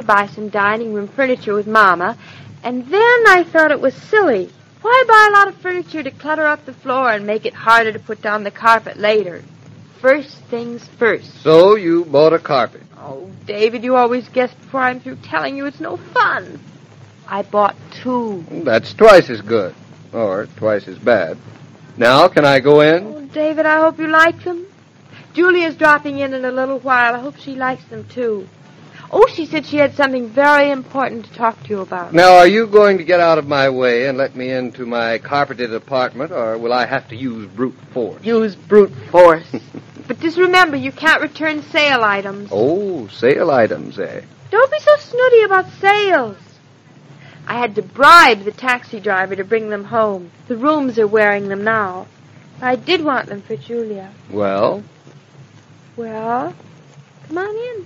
to buy some dining room furniture with Mama, and then I thought it was silly. Why buy a lot of furniture to clutter up the floor and make it harder to put down the carpet later? First things first. So you bought a carpet. Oh, David, you always guess before I'm through telling you it's no fun. I bought 2. That's twice as good, or twice as bad. Now, can I go in? Oh, David, I hope you like them. Julia's dropping in a little while. I hope she likes them, too. Oh, she said she had something very important to talk to you about. Now, are you going to get out of my way and let me into my carpeted apartment, or will I have to use brute force? Use brute force. But just remember, you can't return sale items. Oh, sale items, eh? Don't be so snooty about sales. I had to bribe the taxi driver to bring them home. The rooms are wearing them now. I did want them for Julia. Well? Well, come on in.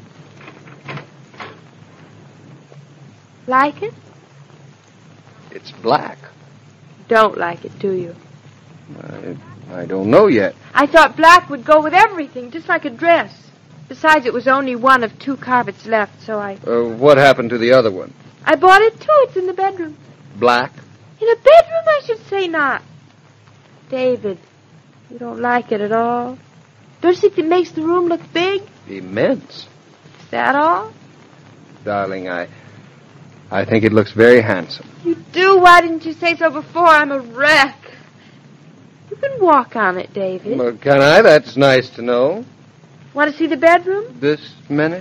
Like it? It's black. Don't like it, do you? I don't know yet. I thought black would go with everything, just like a dress. Besides, it was only one of 2 carpets left, so What happened to the other one? I bought it, too. It's in the bedroom. Black? In a bedroom, I should say not. David, you don't like it at all? Don't you think it makes the room look big? Immense. Is that all? Darling, I think it looks very handsome. You do? Why didn't you say so before? I'm a wreck. You can walk on it, David. Well, can I? That's nice to know. Want to see the bedroom? This minute?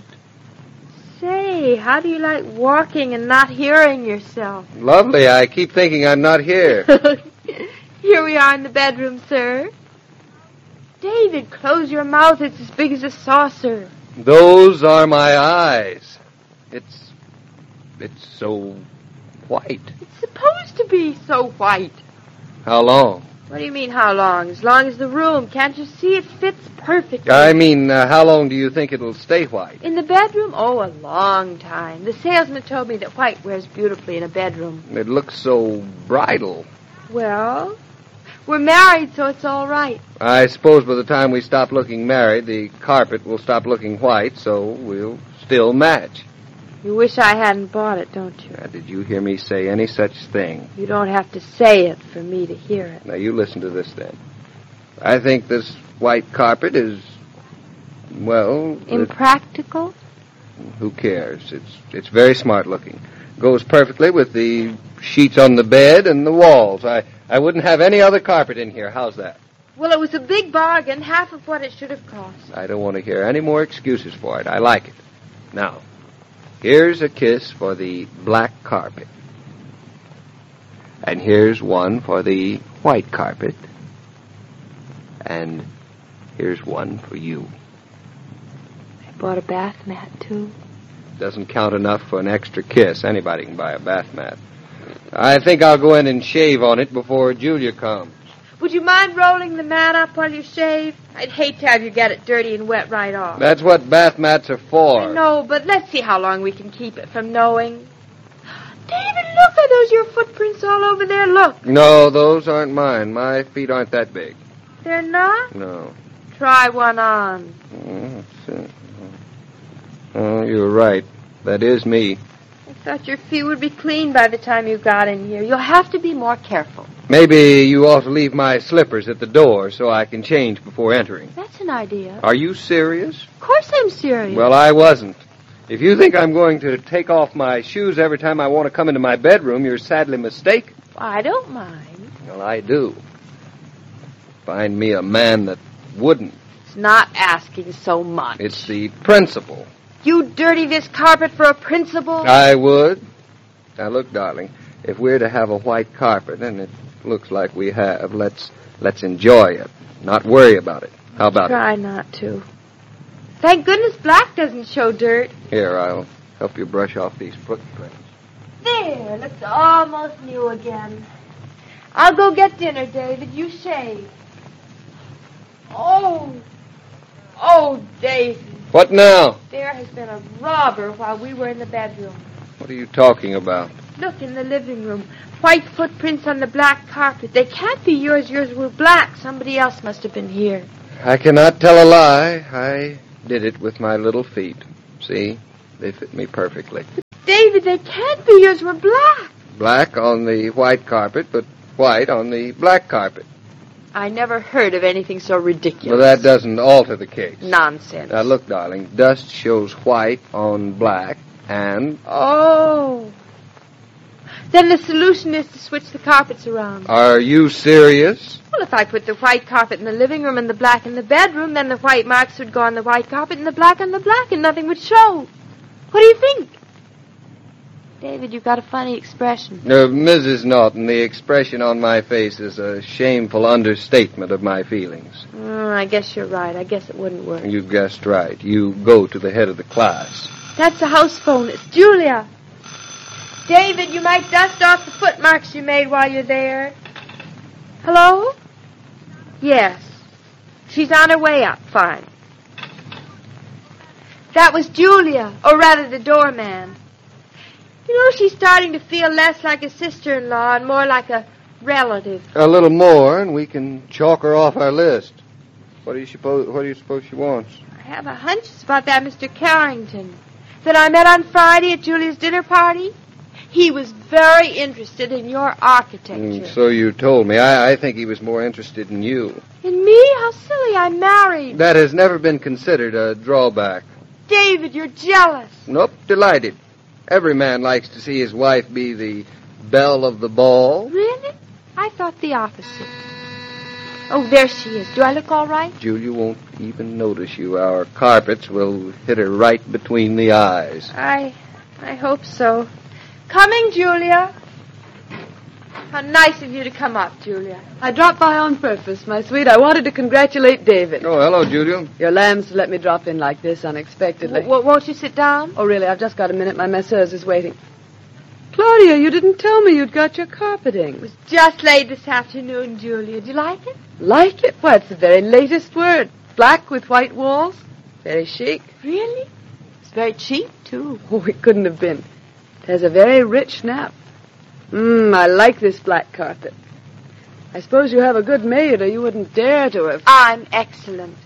Say, how do you like walking and not hearing yourself? Lovely. I keep thinking I'm not here. Here we are in the bedroom, sir. David, close your mouth. It's as big as a saucer. Those are my eyes. It's so white. It's supposed to be so white. How long? What do you mean, how long? As long as the room. Can't you see it fits perfectly? I mean, how long do you think it'll stay white? In the bedroom? Oh, a long time. The salesman told me that white wears beautifully in a bedroom. It looks so bridal. Well, we're married, so it's all right. I suppose by the time we stop looking married, the carpet will stop looking white, so we'll still match. You wish I hadn't bought it, don't you? Did you hear me say any such thing? You don't have to say it for me to hear it. Now, you listen to this, then. I think this white carpet is, well... Impractical? Who cares? It's very smart looking. Goes perfectly with the sheets on the bed and the walls. I wouldn't have any other carpet in here. How's that? Well, it was a big bargain, half of what it should have cost. I don't want to hear any more excuses for it. I like it. Now, here's a kiss for the black carpet. And here's one for the white carpet. And here's one for you. I bought a bath mat, too. Doesn't count enough for an extra kiss. Anybody can buy a bath mat. I think I'll go in and shave on it before Julia comes. Would you mind rolling the mat up while you shave? I'd hate to have you get it dirty and wet right off. That's what bath mats are for. I know, but let's see how long we can keep it from knowing. David, look, are those your footprints all over there? Look. No, those aren't mine. My feet aren't that big. They're not? No. Try one on. Oh, you're right. That is me. I thought your feet would be clean by the time you got in here. You'll have to be more careful. Maybe you ought to leave my slippers at the door so I can change before entering. That's an idea. Are you serious? Of course I'm serious. Well, I wasn't. If you think I'm going to take off my shoes every time I want to come into my bedroom, you're sadly mistaken. I don't mind. Well, I do. Find me a man that wouldn't. It's not asking so much. It's the principle. You dirty this carpet for a principle? I would. Now, look, darling, if we're to have a white carpet, and it looks like we have, let's enjoy it, not worry about it. How about it? Try not to. Thank goodness black doesn't show dirt. Here, I'll help you brush off these footprints. There, looks almost new again. I'll go get dinner, David. You shave. Oh, David. What now? There has been a robber while we were in the bedroom. What are you talking about? Look, in the living room. White footprints on the black carpet. They can't be yours. Yours were black. Somebody else must have been here. I cannot tell a lie. I did it with my little feet. See? They fit me perfectly. David, they can't be. Yours were black. Black on the white carpet, but white on the black carpet. I never heard of anything so ridiculous. Well, that doesn't alter the case. Nonsense. Now, look, darling, dust shows white on black, and... Oh. Then the solution is to switch the carpets around. Are you serious? Well, if I put the white carpet in the living room and the black in the bedroom, then the white marks would go on the white carpet and the black on the black, and nothing would show. What do you think? David, you've got a funny expression. Mrs. Norton, the expression on my face is a shameful understatement of my feelings. I guess you're right. I guess it wouldn't work. You've guessed right. You go to the head of the class. That's the house phone. It's Julia. David, you might dust off the footmarks you made while you're there. Hello? Yes. She's on her way up. Fine. That was Julia, or rather the doorman. You know, she's starting to feel less like a sister-in-law and more like a relative. A little more, and we can chalk her off our list. What do you suppose she wants? I have a hunch it's about that Mr. Carrington that I met on Friday at Julia's dinner party. He was very interested in your architecture. So you told me. I think he was more interested in you. In me? How silly. I'm married. That has never been considered a drawback. David, you're jealous. Nope, delighted. Every man likes to see his wife be the belle of the ball. Really? I thought the opposite. Oh, there she is. Do I look all right? Julia won't even notice you. Our carpets will hit her right between the eyes. I hope so. Coming, Julia. How nice of you to come up, Julia. I dropped by on purpose, my sweet. I wanted to congratulate David. Oh, hello, Julia. Your lambs let me drop in like this unexpectedly. Won't you sit down? Oh, really, I've just got a minute. My masseuse is waiting. Claudia, you didn't tell me you'd got your carpeting. It was just laid this afternoon, Julia. Do you like it? Like it? Why, it's the very latest word. Black with white walls. Very chic. Really? It's very cheap, too. Oh, it couldn't have been. It has a very rich nap. I like this black carpet. I suppose you have a good maid, or you wouldn't dare to have... I'm excellent.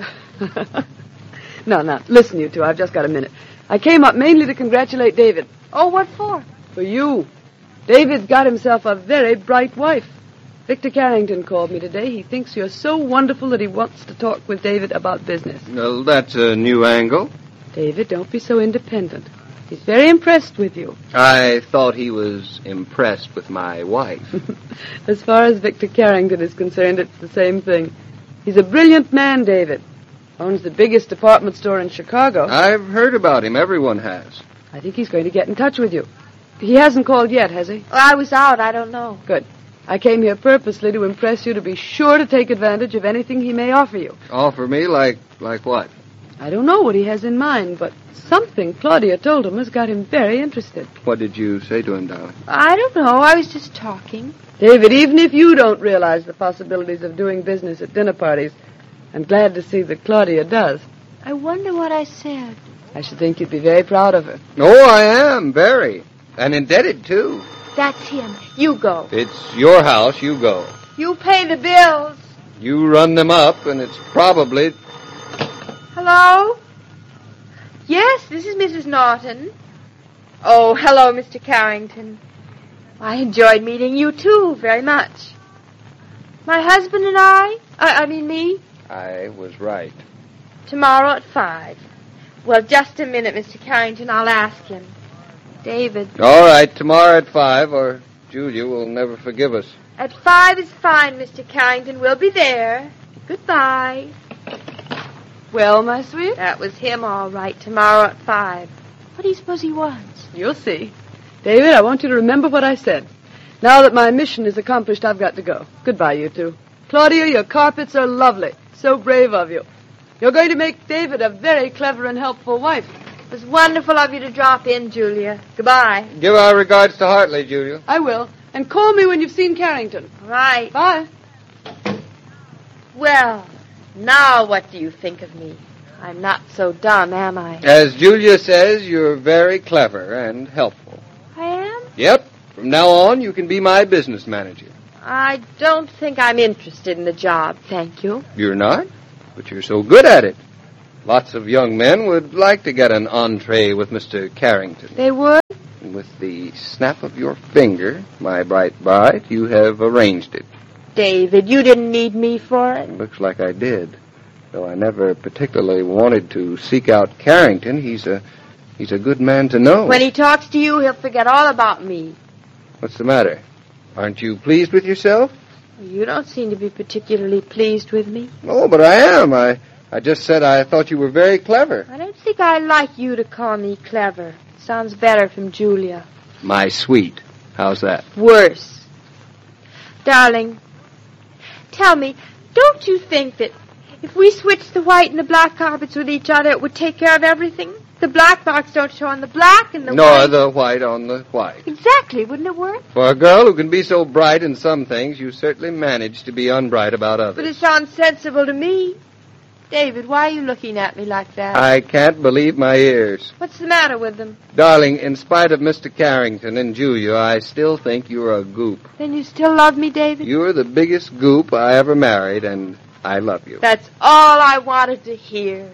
No, listen, you two. I've just got a minute. I came up mainly to congratulate David. Oh, what for? For you. David's got himself a very bright wife. Victor Carrington called me today. He thinks you're so wonderful that he wants to talk with David about business. Well, that's a new angle. David, don't be so independent. He's very impressed with you. I thought he was impressed with my wife. As far as Victor Carrington is concerned, it's the same thing. He's a brilliant man, David. Owns the biggest department store in Chicago. I've heard about him. Everyone has. I think he's going to get in touch with you. He hasn't called yet, has he? Well, I was out. I don't know. Good. I came here purposely to impress you to be sure to take advantage of anything he may offer you. Offer me like what? I don't know what he has in mind, but something Claudia told him has got him very interested. What did you say to him, darling? I don't know. I was just talking. David, even if you don't realize the possibilities of doing business at dinner parties, I'm glad to see that Claudia does. I wonder what I said. I should think you'd be very proud of her. Oh, I am, very. And indebted, too. That's him. You go. It's your house. You go. You pay the bills. You run them up, and it's probably... Hello? Yes, this is Mrs. Norton. Oh, hello, Mr. Carrington. I enjoyed meeting you, too, very much. My husband and I mean me. I was right. Tomorrow at 5. Well, just a minute, Mr. Carrington. I'll ask him. David. All right, tomorrow at 5, or Julia will never forgive us. At 5 is fine, Mr. Carrington. We'll be there. Goodbye. Well, my sweet? That was him, all right. Tomorrow at 5. What do you suppose he wants? You'll see. David, I want you to remember what I said. Now that my mission is accomplished, I've got to go. Goodbye, you two. Claudia, your carpets are lovely. So brave of you. You're going to make David a very clever and helpful wife. It was wonderful of you to drop in, Julia. Goodbye. Give our regards to Hartley, Julia. I will. And call me when you've seen Carrington. Right. Bye. Well, now what do you think of me? I'm not so dumb, am I? As Julia says, you're very clever and helpful. I am? Yep. From now on, you can be my business manager. I don't think I'm interested in the job, thank you. You're not? But you're so good at it. Lots of young men would like to get an entree with Mr. Carrington. They would? With the snap of your finger, my bright bride, you have arranged it. David, you didn't need me for it. Looks like I did. Though I never particularly wanted to seek out Carrington, he's a good man to know. When he talks to you, he'll forget all about me. What's the matter? Aren't you pleased with yourself? You don't seem to be particularly pleased with me. Oh, but I am. I just said I thought you were very clever. I don't think I like you to call me clever. Sounds better from Julia. My sweet. How's that? Worse. Darling, tell me, don't you think that if we switched the white and the black carpets with each other, it would take care of everything? The black marks don't show on the black and the Nor white... the white on the white. Exactly, wouldn't it work? For a girl who can be so bright in some things, you certainly manage to be unbright about others. But it sounds sensible to me. David, why are you looking at me like that? I can't believe my ears. What's the matter with them? Darling, in spite of Mr. Carrington and Julia, I still think you're a goop. Then you still love me, David? You're the biggest goop I ever married, and I love you. That's all I wanted to hear.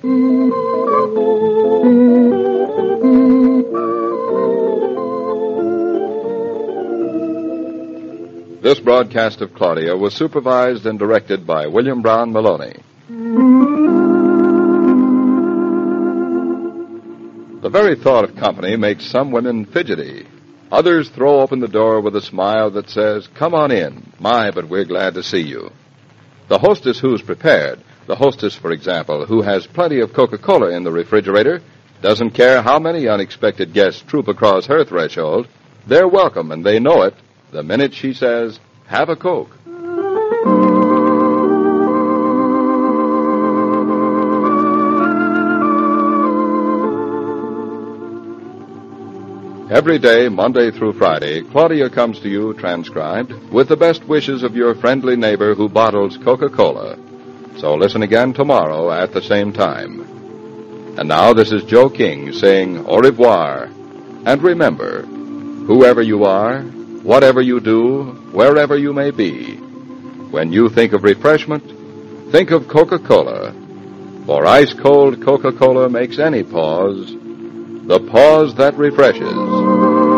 This broadcast of Claudia was supervised and directed by William Brown Maloney. The very thought of company makes some women fidgety. Others throw open the door with a smile that says, "Come on in. My, but we're glad to see you." The hostess who's prepared, the hostess, for example, who has plenty of Coca-Cola in the refrigerator, doesn't care how many unexpected guests troop across her threshold. They're welcome, and they know it the minute she says, "Have a Coke." Every day, Monday through Friday, Claudia comes to you transcribed with the best wishes of your friendly neighbor who bottles Coca-Cola. So listen again tomorrow at the same time. And now this is Joe King saying au revoir. And remember, whoever you are, whatever you do, wherever you may be, when you think of refreshment, think of Coca-Cola. For ice-cold Coca-Cola makes any pause the pause that refreshes.